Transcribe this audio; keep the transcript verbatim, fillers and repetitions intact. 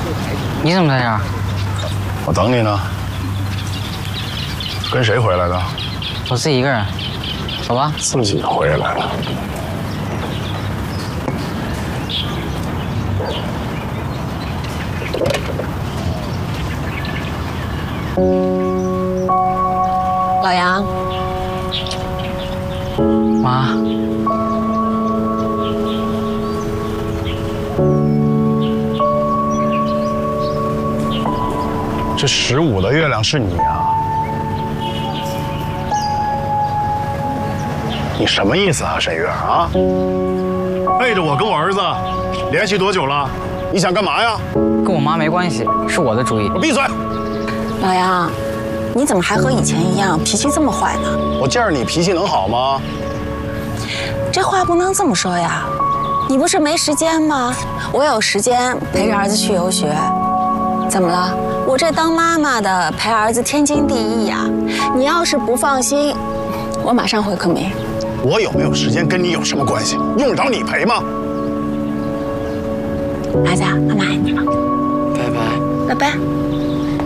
你怎么在这儿？ 我等你呢。跟谁回来的？ 我自己一个人。走吧。 自己回来了。 老杨， 妈。 这十五的月亮是你啊？你什么意思啊，沈月啊？背着我跟我儿子联系多久了？你想干嘛呀？ 跟我妈没关系，是我的主意。 我闭嘴！ 老杨，你怎么还和以前一样脾气这么坏呢？ 我见着你脾气能好吗？ 这话不能这么说呀！你不是没时间吗？我有时间陪着儿子去游学。怎么了？我这当妈妈的陪儿子天经地义呀。你要是不放心，我马上回昆明。 我有没有时间跟你有什么关系？用得着你陪吗？ 儿子，妈妈爱你了。 拜拜。 拜拜。